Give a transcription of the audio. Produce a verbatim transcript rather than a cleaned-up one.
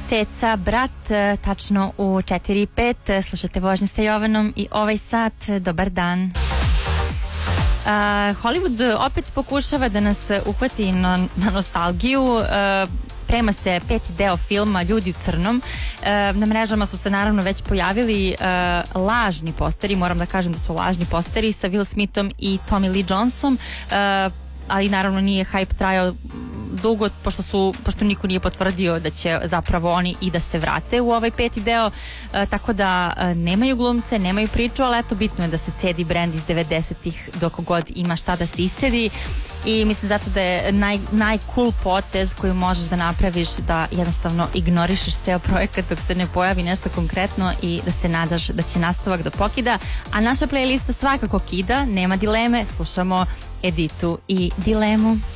Ceca, brat, tačno u četiri i pet. Slušate Vožnje sa Jovanom i ovaj sat. Dobar dan. Uh, Hollywood opet pokušava da nas uhvati na, na nostalgiju. Uh, sprema se peti deo filma Ljudi u crnom. Uh, na mrežama su se naravno već pojavili uh, lažni posteri, moram da kažem da su lažni posteri sa Will Smithom i Tommy Lee Jonesom, uh, ali naravno nije hype trajao dugo, pošto su, pošto niko nije potvrdio da će zapravo oni i da se vrate u ovaj peti deo, e, tako da e, nemaju glumce, nemaju priču, ali eto, bitno je da se cedi brend iz devedesetih dok god ima šta da se iscedi. I mislim zato da je naj, najcool potez koji možeš da napraviš da jednostavno ignorišeš ceo projekat dok se ne pojavi nešto konkretno i da se nadaš da će nastavak da pokida. A naša playlista svakako kida, nema dileme, slušamo Editu i Dilemu.